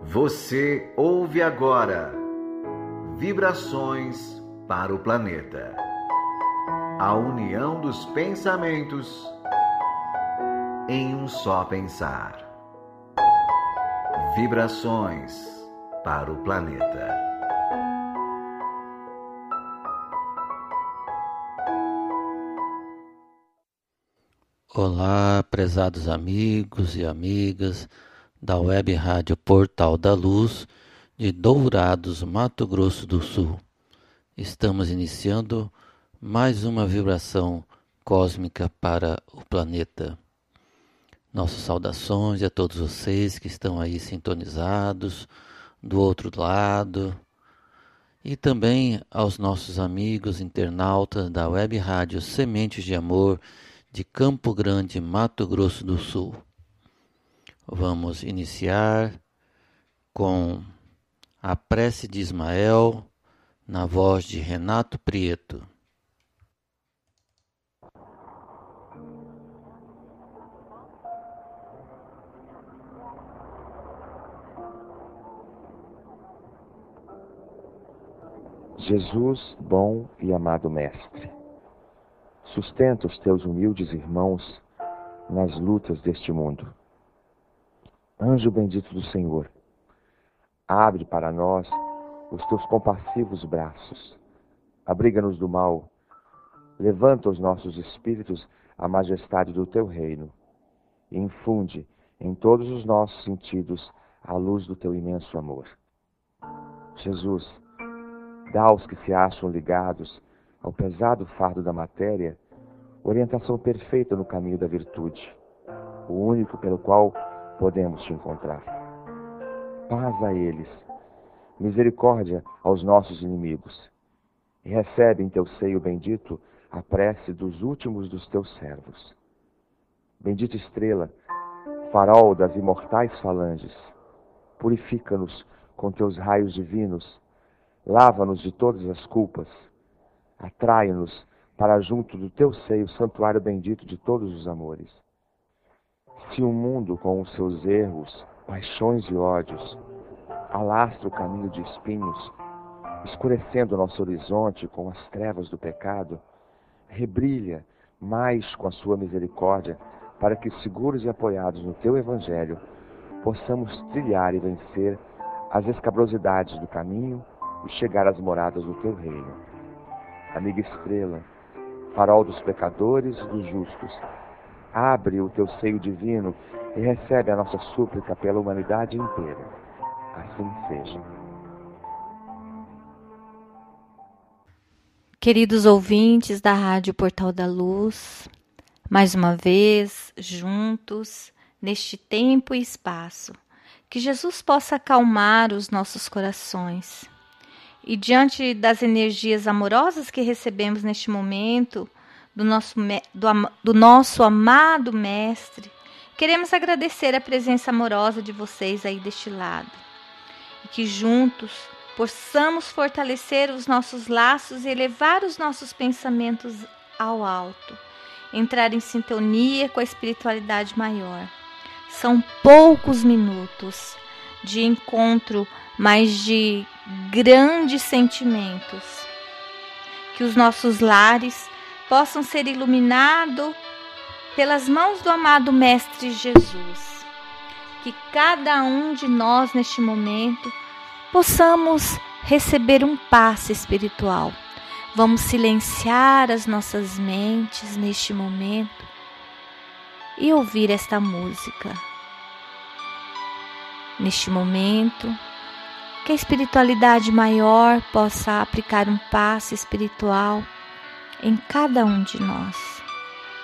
Você ouve agora Vibrações para o Planeta. A união dos pensamentos em um só pensar. Vibrações para o Planeta. Olá, prezados amigos e amigas da Web Rádio Portal da Luz de Dourados, Mato Grosso do Sul. Estamos iniciando mais uma vibração cósmica para o planeta. Nossas saudações a todos vocês que estão aí sintonizados do outro lado e também aos nossos amigos internautas da Web Rádio Sementes de Amor de Campo Grande, Mato Grosso do Sul. Vamos iniciar com a prece de Ismael, na voz de Renato Prieto. Jesus, bom e amado Mestre, sustenta os teus humildes irmãos nas lutas deste mundo. Anjo bendito do Senhor, abre para nós os teus compassivos braços, abriga-nos do mal, levanta os nossos espíritos à majestade do teu reino e infunde em todos os nossos sentidos a luz do teu imenso amor. Jesus, dá aos que se acham ligados ao pesado fardo da matéria orientação perfeita no caminho da virtude, o único pelo qual podemos te encontrar. Paz a eles, misericórdia aos nossos inimigos, e recebe em teu seio bendito a prece dos últimos dos teus servos. Bendita estrela, farol das imortais falanges, purifica-nos com teus raios divinos, lava-nos de todas as culpas, atrai-nos para junto do teu seio santuário bendito de todos os amores. Se o mundo com os seus erros, paixões e ódios alastra o caminho de espinhos, escurecendo nosso horizonte com as trevas do pecado, rebrilha mais com a sua misericórdia, para que, seguros e apoiados no teu Evangelho, possamos trilhar e vencer as escabrosidades do caminho e chegar às moradas do teu reino. Amiga estrela, farol dos pecadores e dos justos, abre o teu seio divino e recebe a nossa súplica pela humanidade inteira. Assim seja. Queridos ouvintes da Rádio Portal da Luz, mais uma vez, juntos, neste tempo e espaço, que Jesus possa acalmar os nossos corações. E diante das energias amorosas que recebemos neste momento, do nosso amado Mestre, queremos agradecer a presença amorosa de vocês aí deste lado. E que juntos possamos fortalecer os nossos laços e elevar os nossos pensamentos ao alto, entrar em sintonia com a espiritualidade maior. São poucos minutos de encontro, mas de grandes sentimentos. Que os nossos lares possam ser iluminados pelas mãos do amado Mestre Jesus. Que cada um de nós neste momento possamos receber um passe espiritual. Vamos silenciar as nossas mentes neste momento e ouvir esta música. Neste momento, que a espiritualidade maior possa aplicar um passe espiritual em cada um de nós.